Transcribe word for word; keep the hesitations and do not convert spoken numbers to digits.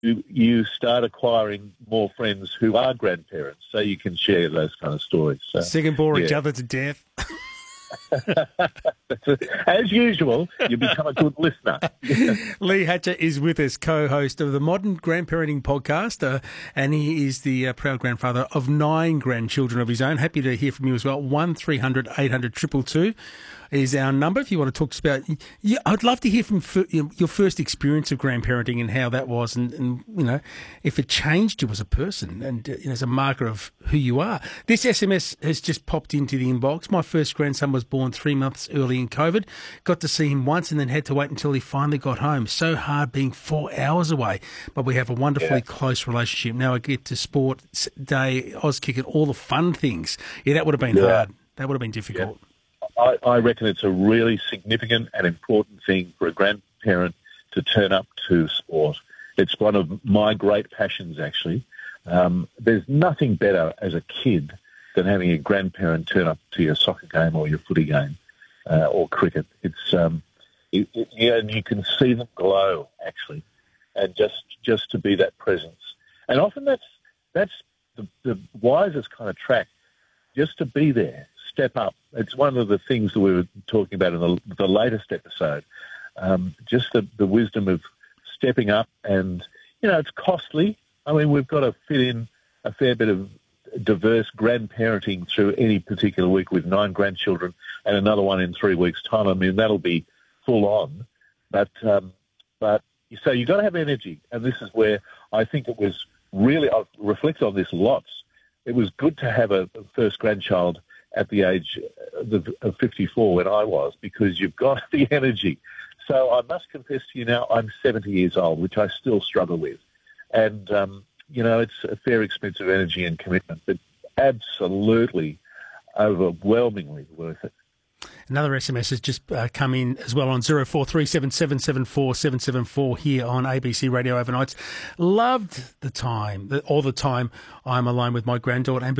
you, you start acquiring more friends who are grandparents, so you can share those kind of stories. So, Sick and bore yeah. each other to death. As usual, you become a good listener. Lee Hatcher is with us, co-host of the Modern Grandparenting Podcast, uh, and he is the uh, proud grandfather of nine grandchildren of his own. Happy to hear from you as well. one three hundred eight hundred two two two is our number if you want to talk about. Yeah, I'd love to hear from f- your first experience of grandparenting and how that was, and, and you know, if it changed you as a person and uh, you know, as a marker of who you are. This S M S has just popped into the inbox. My first grandson was born three months early in COVID. Got to see him once and then had to wait until he finally got home. So hard being four hours away, but we have a wonderfully yeah. close relationship. Now I get to sport day, Auskick, all the fun things. Yeah, that would have been yeah. hard. That would have been difficult. Yeah. I, I reckon it's a really significant and important thing for a grandparent to turn up to sport. It's one of my great passions, actually. Um, there's nothing better as a kid than having a grandparent turn up to your soccer game or your footy game uh, or cricket. It's um, it, it, yeah, and you can see them glow, actually, and just just to be that presence. And often that's that's the, the wisest kind of track, just to be there. Step up. It's one of the things that we were talking about in the, the latest episode. Um, just the, the wisdom of stepping up, and you know it's costly. I mean, we've got to fit in a fair bit of diverse grandparenting through any particular week with nine grandchildren and another one in three weeks' time. I mean, that'll be full on. But um, but so you've got to have energy, and this is where I think it was really. I've reflected on this lots. It was good to have a, a first grandchild at the age of fifty-four when I was, because you've got the energy. So I must confess to you now, I'm seventy years old, which I still struggle with. And, um, you know, it's a fair expense of energy and commitment, but absolutely, overwhelmingly worth it. Another S M S has just uh, come in as well on zero four three seven seven seven four seven seven four here on A B C Radio Overnights. Loved the time, the, all the time I'm alone with my granddaughter.